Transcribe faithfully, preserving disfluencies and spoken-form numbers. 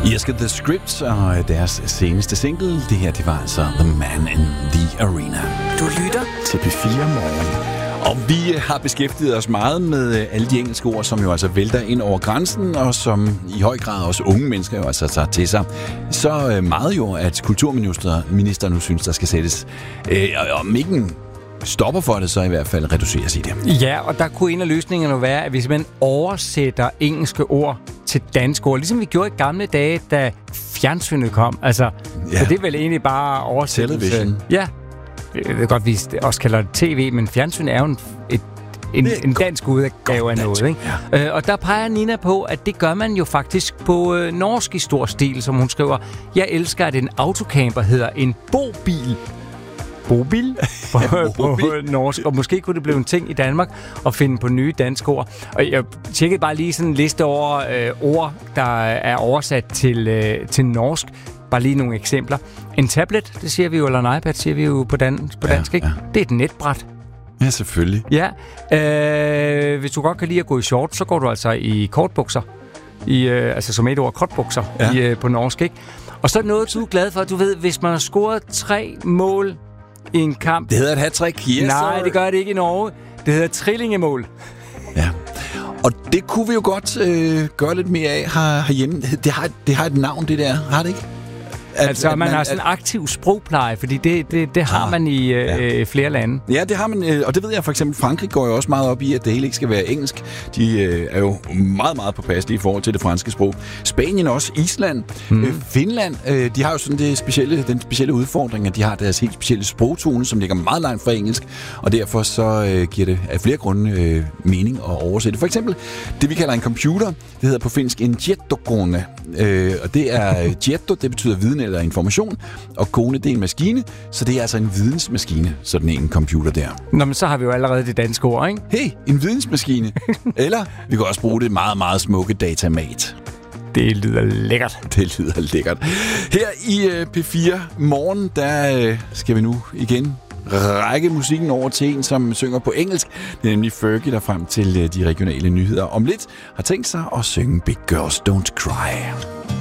Irske The Scripts og deres seneste single, det her, det var altså The Man in the Arena. Du lytter til P fire Morgen. Og vi har beskæftiget os meget med alle de engelske ord, som jo altså vælter ind over grænsen, og som i høj grad også unge mennesker jo altså tager til sig. Så meget jo, at kulturministeren nu synes, der skal sættes, øh, om ikke en stopper for det, så i hvert fald reduceres i det. Ja, og der kunne en af løsningerne være, at hvis man oversætter engelske ord til danske ord, ligesom vi gjorde i gamle dage, da fjernsynet kom. Altså, ja. Så det er vel egentlig bare oversættelse. Television. Ja. Jeg ved godt, vi også kalder det tv, men fjernsyn er jo en, et, en, en dansk udgave af noget. Ikke? Ja. Øh, og der peger Nina på, at det gør man jo faktisk på øh, norsk i stor stil, som hun skriver. Jeg elsker, at en autocamper hedder en bobil. Bobil? På, ja, på norsk. Og måske kunne det blive en ting i Danmark at finde på nye danske ord. Og jeg tjekkede bare lige sådan en liste over øh, ord, der er oversat til, øh, til norsk. Bare lige nogle eksempler. En tablet, det siger vi jo, eller en iPad, siger vi jo på, dan- på dansk, ja, ikke? Ja. Det er et netbræt. Ja, selvfølgelig. Ja. Øh, hvis du godt kan lide at gå i short, så går du altså i kortbukser. I, øh, altså som et ord, kortbukser ja. i, øh, på norsk, ikke? Og så er noget, du er glad for. Du ved, hvis man har scoret tre mål i en kamp... Det hedder et hat-trick. Yes, nej, det gør det ikke i Norge. Det hedder trillingemål. Ja. Og det kunne vi jo godt øh, gøre lidt mere af her, herhjemme. Det har, det har et navn, det der. Har det ikke? At, altså, at man, man har sådan en aktiv sprogpleje, fordi det, det, det har ah, man i øh, ja. flere lande. Ja, det har man, øh, og det ved jeg for eksempel, Frankrig går jo også meget op i, at det hele ikke skal være engelsk. De øh, er jo meget, meget påpasselige i forhold til det franske sprog. Spanien også, Island, mm. øh, Finland, øh, de har jo sådan det specielle, den specielle udfordring, at de har deres helt specielle sprogtone, som ligger meget langt fra engelsk, og derfor så øh, giver det af flere grunde øh, mening at oversætte. For eksempel, det vi kalder en computer, det hedder på finsk en tietokone, øh, og det er tieto, det betyder viden eller information, og kone, det er en maskine, så det er altså en vidensmaskine, sådan en computer der. Nå, men så har vi jo allerede det danske ord, ikke? Hey, en vidensmaskine. Eller vi kan også bruge det meget, meget smukke datamat. Det lyder lækkert. Det lyder lækkert. Her i uh, P fire Morgen, der uh, skal vi nu igen række musikken over til en, som synger på engelsk. Det er nemlig Fergie, der frem til uh, de regionale nyheder om lidt har tænkt sig at synge Big Girls Don't Cry.